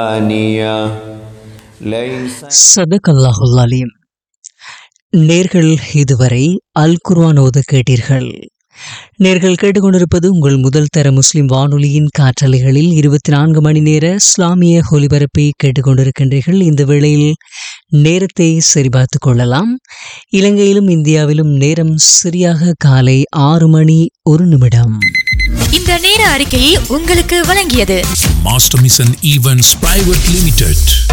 சதகல்லாஹுல் அலீம். நேர்கள் இதுவரை அல் குர்ஆன் ஓத கேட்டீர்கள். நேர்கள் கேட்டுக்கொண்டிருப்பது உங்கள் முதல் தர முஸ்லிம் வானொலியின் காற்றலைகளில் 24 மணி நேர இஸ்லாமிய ஒலிபரப்பை கேட்டுக்கொண்டிருக்கின்றீர்கள். இந்த வேளையில் நேரத்தை சரிபார்த்துக் கொள்ளலாம். இலங்கையிலும் இந்தியாவிலும் நேரம் சரியாக காலை 6 மணி 1 நிமிடம். இந்த நேர அறிக்கையை உங்களுக்கு வழங்கியது master mission events private limited.